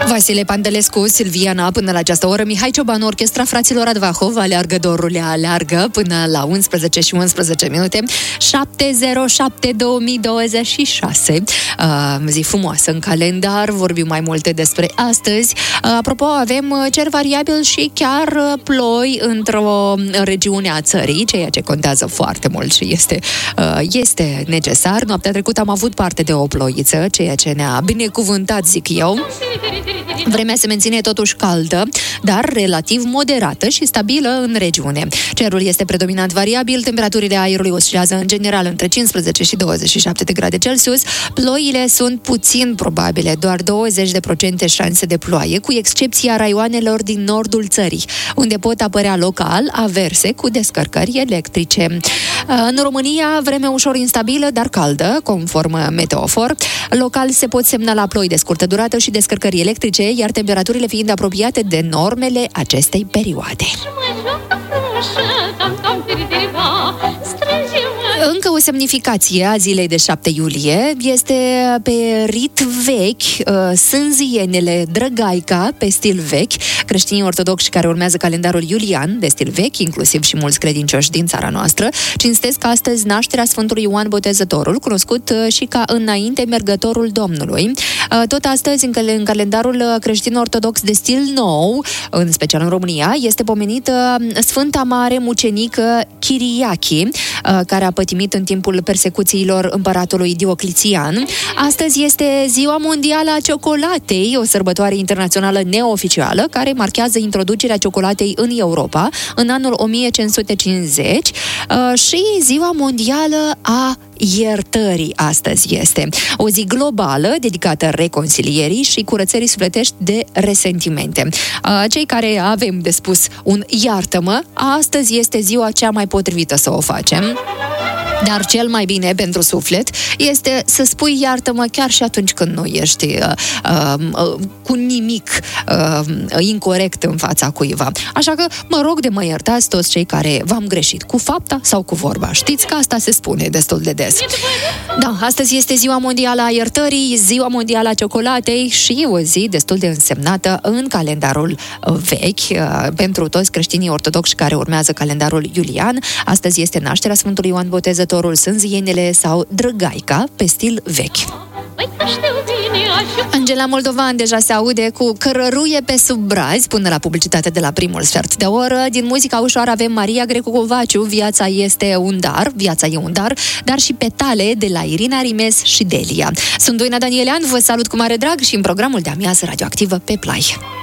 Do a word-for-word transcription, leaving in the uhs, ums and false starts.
Vasile Pandelescu, Silviana, până la această oră, Mihai Ciobanu, Orchestra Fraților Advahov, aleargă dorule, aleargă până la unsprezece și unsprezece minute, șapte zero șapte două mii douăzeci și șase. Uh, zi frumoasă în calendar, vorbim mai multe despre astăzi. Uh, apropo, avem cer variabil și chiar ploi într-o regiune a țării, ceea ce contează foarte mult și este, uh, este necesar. Noaptea trecută am avut parte de o ploiță, ceea ce ne-a binecuvântat, zic eu. Vremea se menține totuși caldă, dar relativ moderată și stabilă în regiune. Cerul este predominant variabil, temperaturile aerului oscilează în general între cincisprezece și douăzeci și șapte de grade Celsius. Ploile sunt puțin probabile, doar douăzeci de procente șanse de ploaie, cu excepția raioanelor din nordul țării, unde pot apărea local averse cu descărcări electrice. În România, vreme ușor instabilă, dar caldă, conform Meteofor. Local se pot semnala ploi de scurtă durată și descărcări electrice, iar temperaturile fiind apropiate de normele acestei perioade. Încă o semnificație a zilei de șapte iulie este pe rit vechi, sânzienele Drăgaica, pe stil vechi. Creștinii ortodoxi care urmează calendarul iulian, de stil vechi, inclusiv și mulți credincioși din țara noastră, cinstesc astăzi nașterea Sfântului Ioan Botezătorul, cunoscut și ca înainte mergătorul Domnului. Tot astăzi, în calendarul creștin ortodox de stil nou, în special în România, este pomenită Sfânta Mare Mucenică Chiriachi, care a pătimit în timpul persecuțiilor împăratului Diocletian. Astăzi este Ziua Mondială a Ciocolatei, o sărbătoare internațională neoficială care marchează introducerea ciocolatei în Europa în anul o mie cinci sute cincizeci și Ziua Mondială a Iertării astăzi este o zi globală dedicată reconcilierii și curățării sufletești de resentimente. Cei care avem de spus un iartă-mă, astăzi este ziua cea mai potrivită să o facem. Dar cel mai bine pentru suflet este să spui iartă-mă chiar și atunci când nu ești uh, uh, cu nimic uh, incorect în fața cuiva. Așa că mă rog de mă iertați toți cei care v-am greșit cu fapta sau cu vorba. Știți că asta se spune destul de des. Da, astăzi este Ziua Mondială a Iertării, Ziua Mondială a Ciocolatei și o zi destul de însemnată în calendarul vechi uh, pentru toți creștinii ortodoxi care urmează calendarul iulian. Astăzi este nașterea Sfântului Ioan Botezătorul, sânzienele sau Drăgaica, pe stil vechi. Angela Moldovan deja se aude cu Cărăruie pe sub brazi până la publicitate de la primul sfert de oră. Din muzica ușoară avem Maria Grecu-Covaciu, Viața este un dar, Viața e un dar, dar și Petale de la Irina Rimes și Delia. Sunt Doina Danielean, vă salut cu mare drag și în programul de amiază radioactivă pe Play.